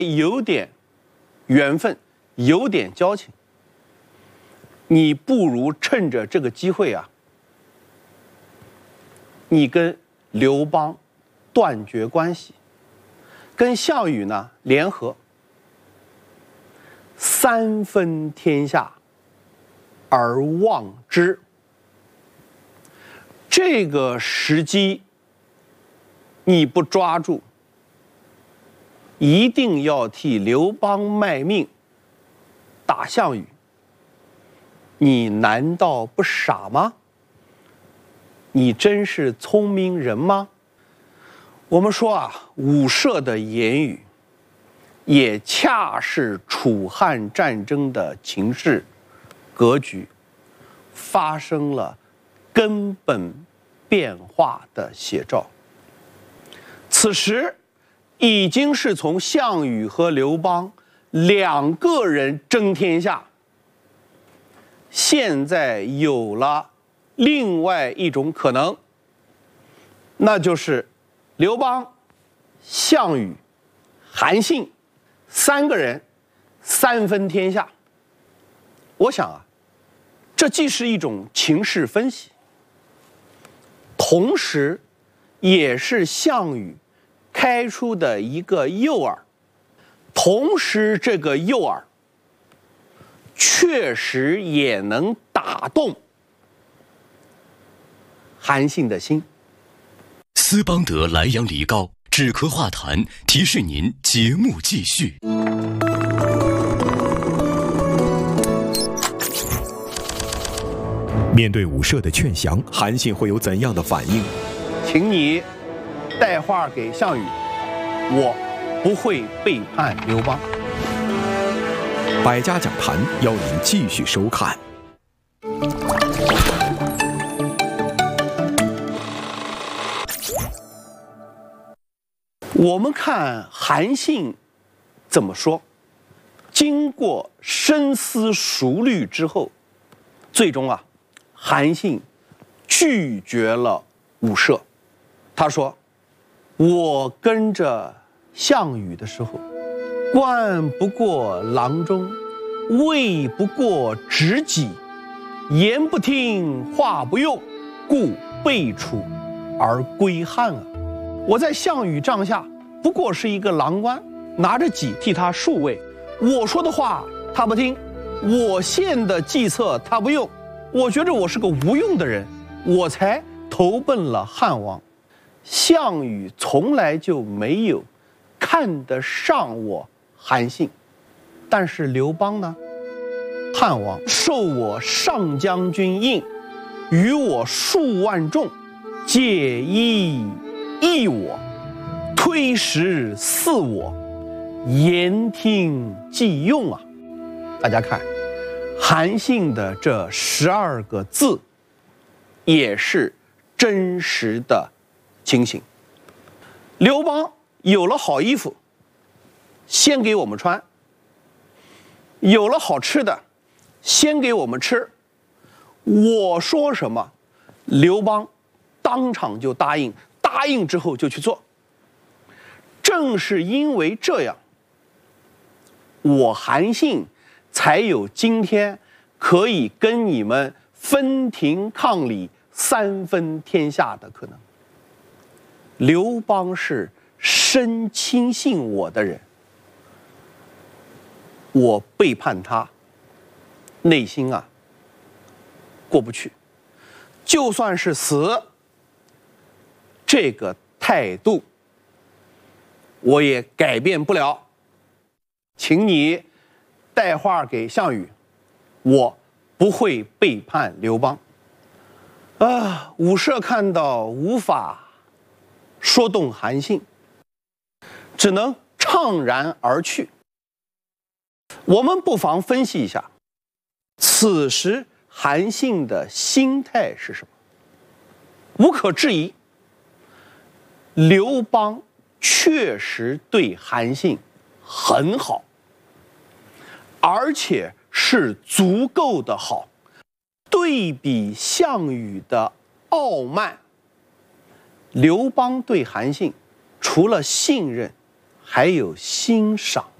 有点缘分，有点交情，你不如趁着这个机会啊，你跟刘邦断绝关系，跟项羽呢联合，三分天下而望之。这个时机你不抓住，一定要替刘邦卖命打项羽，你难道不傻吗？你真是聪明人吗？我们说啊，伍奢的言语也恰是楚汉战争的情势格局发生了根本变化的写照。此时已经是从项羽和刘邦两个人争天下，现在有了另外一种可能，那就是刘邦、项羽、韩信三个人三分天下。我想啊，这既是一种情势分析，同时也是项羽开出的一个诱饵，同时这个诱饵确实也能打动韩信的心。 斯邦德莱阳梨膏止咳化痰，提示您节目继续。 面对伍奢的劝降，韩信会有怎样的反应？ 请你带话给项羽，我不会背叛刘邦。 百家讲坛邀您继续收看。 我们看韩信怎么说，经过深思熟虑之后，最终啊，韩信拒绝了伍奢。他说，我跟着项羽的时候，冠不过郎中，位不过执戟，言不听，话不用，故备楚而归汉啊。我在项羽帐下不过是一个郎官，拿着戟替他戍卫，我说的话他不听，我献的计策他不用，我觉着我是个无用的人，我才投奔了汉王。项羽从来就没有看得上我韩信，但是刘邦呢？汉王授我上将军印，与我数万众，借衣益我，推食饲我，言听计用啊！大家看，韩信的这12个字，也是真实的情形。刘邦有了好衣服，先给我们穿；有了好吃的，先给我们吃。我说什么，刘邦当场就答应，答应之后就去做。正是因为这样，我韩信才有今天可以跟你们分庭抗礼、三分天下的可能。刘邦是深亲信我的人，我背叛他，内心啊过不去。就算是死，这个态度我也改变不了。请你带话给项羽，我不会背叛刘邦。伍奢看到无法说动韩信，只能怅然而去。我们不妨分析一下，此时韩信的心态是什么？无可置疑，刘邦确实对韩信很好，而且是足够的好。对比项羽的傲慢，刘邦对韩信除了信任， 还有欣赏。